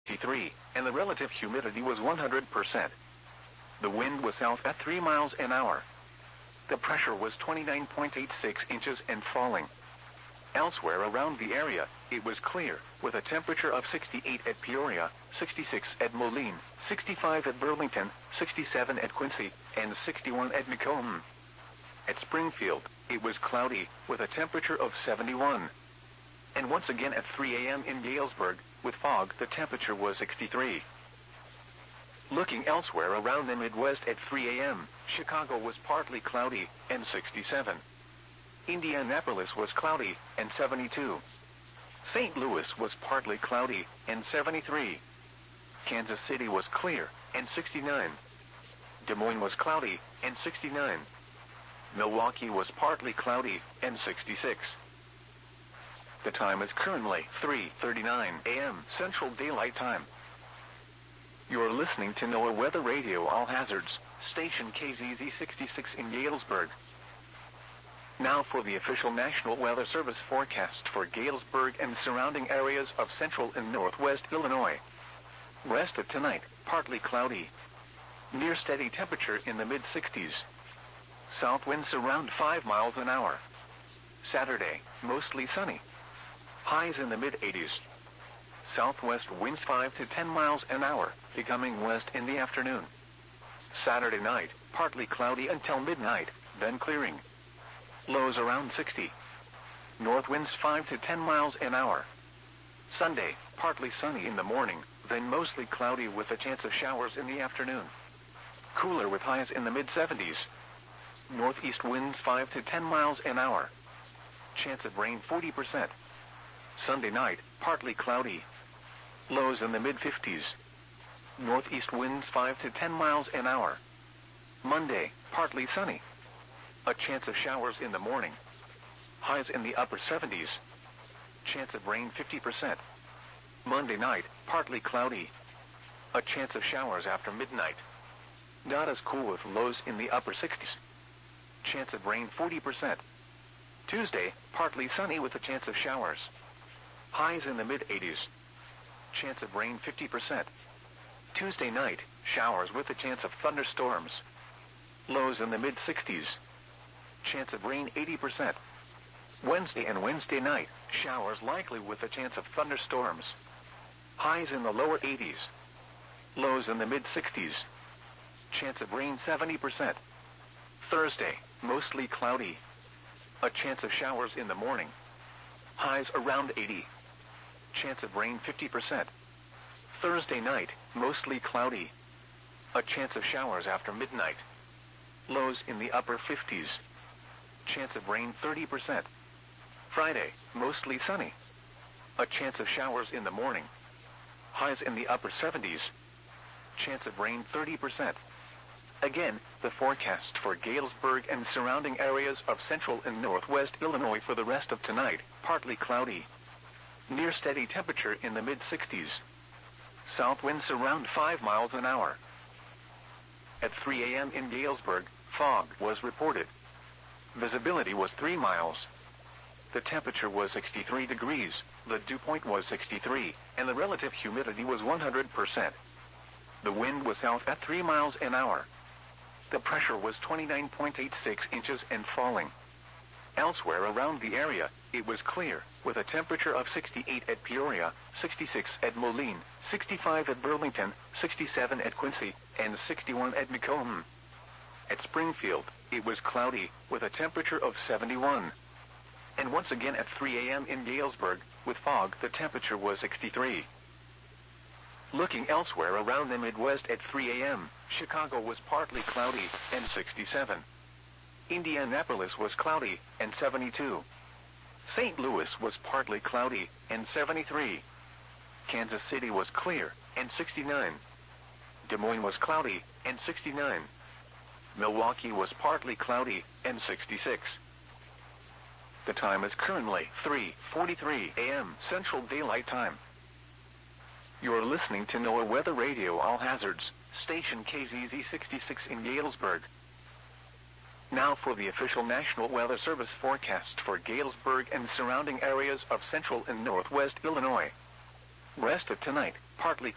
63, and the relative humidity was 100%. The wind was south at 3 miles an hour. The pressure was 29.86 inches and falling. Elsewhere around the area, it was clear, with a temperature of 68 at Peoria, 66 at Moline, 65 at Burlington, 67 at Quincy, and 61 at Macomb. At Springfield, it was cloudy, with a temperature of 71. And once again at 3 a.m. in Galesburg, with fog, the temperature was 63. Looking elsewhere around the Midwest at 3 a.m., Chicago was partly cloudy, and 67. Indianapolis was cloudy, and 72. St. Louis was partly cloudy, and 73. Kansas City was clear, and 69. Des Moines was cloudy, and 69. Milwaukee was partly cloudy, and 66. The time is currently 3:39 a.m. Central Daylight Time. You're listening to NOAA Weather Radio All Hazards, station KZZ 66 in Galesburg. Now for the official National Weather Service forecast for Galesburg and surrounding areas of central and northwest Illinois. Rest of tonight, partly cloudy. Near steady temperature in the mid-60s. South winds around 5 miles an hour. Saturday, mostly sunny. Highs in the mid-80s. Southwest winds 5 to 10 miles an hour, becoming west in the afternoon. Saturday night, partly cloudy until midnight, then clearing. Lows around 60. North winds 5 to 10 miles an hour. Sunday, partly sunny in the morning, then mostly cloudy with a chance of showers in the afternoon. Cooler with highs in the mid-70s. Northeast winds 5 to 10 miles an hour. Chance of rain 40%. Sunday night, partly cloudy. Lows in the mid-50s. Northeast winds 5 to 10 miles an hour. Monday, partly sunny. A chance of showers in the morning. Highs in the upper 70s. Chance of rain 50%. Monday night, partly cloudy. A chance of showers after midnight. Not as cool with lows in the upper 60s. Chance of rain 40%. Tuesday, partly sunny with a chance of showers. Highs in the mid-80s. Chance of rain 50%. Tuesday night, showers with a chance of thunderstorms. Lows in the mid-60s. Chance of rain 80%. Wednesday and Wednesday night, showers likely with a chance of thunderstorms. Highs in the lower 80s. Lows in the mid-60s. Chance of rain 70%. Thursday, mostly cloudy. A chance of showers in the morning. Highs around 80. Chance of rain 50%. Thursday night, mostly cloudy. A chance of showers after midnight. Lows in the upper 50s. Chance of rain 30%. Friday, mostly sunny. A chance of showers in the morning. Highs in the upper 70s. Chance of rain 30%. Again, the forecast for Galesburg and surrounding areas of central and northwest Illinois for the rest of tonight, partly cloudy. Near steady temperature in the mid-60s. South winds around 5 miles an hour. At 3 a.m. in Galesburg, fog was reported. Visibility was 3 miles. The temperature was 63 degrees, the dew point was 63, and the relative humidity was 100%. The wind was south at 3 miles an hour. The pressure was 29.86 inches and falling. Elsewhere around the area, it was clear, with a temperature of 68 at Peoria, 66 at Moline, 65 at Burlington, 67 at Quincy, and 61 at Macomb. At Springfield, it was cloudy, with a temperature of 71. And once again at 3 a.m. in Galesburg, with fog, the temperature was 63. Looking elsewhere around the Midwest at 3 a.m., Chicago was partly cloudy, and 67. Indianapolis was cloudy, and 72. St. Louis was partly cloudy, and 73. Kansas City was clear, and 69. Des Moines was cloudy, and 69. Milwaukee was partly cloudy, and 66. The time is currently 3:43 a.m. Central Daylight Time. You're listening to NOAA Weather Radio All Hazards, station KZZ 66 in Galesburg. Now for the official National Weather Service forecast for Galesburg and surrounding areas of central and northwest Illinois. Rest of tonight, partly